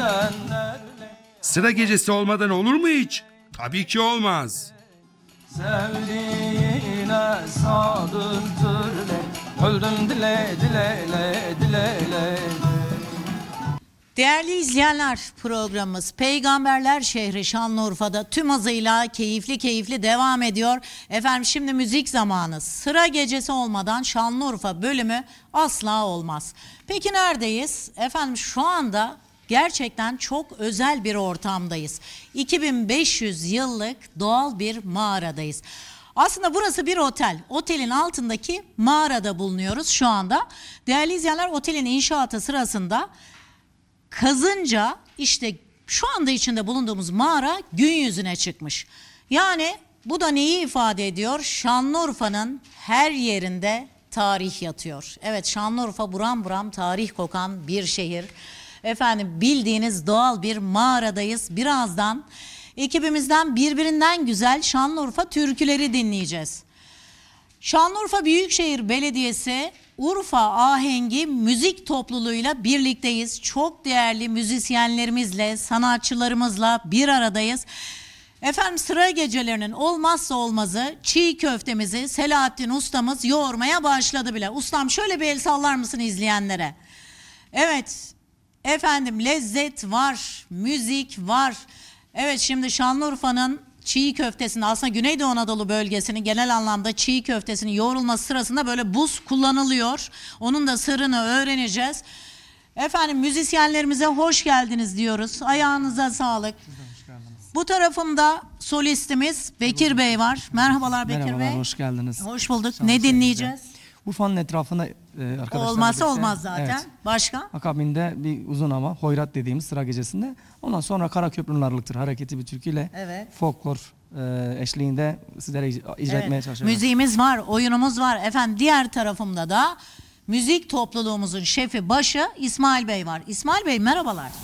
Sıra gecesi olmadan olur mu hiç? Tabii ki olmaz. Sevdiğine sadıktır le, öldüm dile dile le, dile le. Değerli izleyenler, programımız Peygamberler Şehri Şanlıurfa'da tüm hızıyla keyifli devam ediyor. Efendim şimdi müzik zamanı. Sıra gecesi olmadan Şanlıurfa bölümü asla olmaz. Peki neredeyiz? Efendim şu anda gerçekten çok özel bir ortamdayız. 2500 yıllık doğal bir mağaradayız. Aslında burası bir otel. Otelin altındaki mağarada bulunuyoruz şu anda. Değerli izleyenler, otelin inşaatı sırasında kazınca işte şu anda içinde bulunduğumuz mağara gün yüzüne çıkmış. Yani bu da neyi ifade ediyor? Şanlıurfa'nın her yerinde tarih yatıyor. Evet, Şanlıurfa buram buram tarih kokan bir şehir. Efendim bildiğiniz doğal bir mağaradayız. Birazdan ekibimizden birbirinden güzel Şanlıurfa türküleri dinleyeceğiz. Şanlıurfa Büyükşehir Belediyesi Urfa Ahengi Müzik Topluluğu'yla birlikteyiz. Çok değerli müzisyenlerimizle, sanatçılarımızla bir aradayız. Efendim sıra gecelerinin olmazsa olmazı çiğ köftemizi Selahattin ustamız yoğurmaya başladı bile. Ustam şöyle bir el sallar mısın izleyenlere? Evet efendim, lezzet var, müzik var. Evet, şimdi Şanlıurfa'nın çiğ köftesini, aslında Güneydoğu Anadolu bölgesinin genel anlamda çiğ köftesinin yoğrulması sırasında böyle buz kullanılıyor. Onun da sırrını öğreneceğiz. Efendim müzisyenlerimize hoş geldiniz diyoruz. Ayağınıza sağlık. Bu tarafımda solistimiz Bekir Bey var. Merhabalar Bekir Merhabalar, Bey. hoş geldiniz. Hoş bulduk. Ne dinleyeceğiz? Urfa'nın etrafında arkadaşlarla Olmazsa birlikte, olmaz zaten. evet. Başka? Akabinde bir uzun ama hoyrat dediğimiz sıra gecesinde. Ondan sonra Karaköprü Narlıktır hareketi bir türküyle Evet. folklor eşliğinde sizlere icra etmeye çalışıyoruz. Müziğimiz var, oyunumuz var. Efendim diğer tarafımda da müzik topluluğumuzun şefi başı İsmail Bey var. İsmail Bey merhabalar.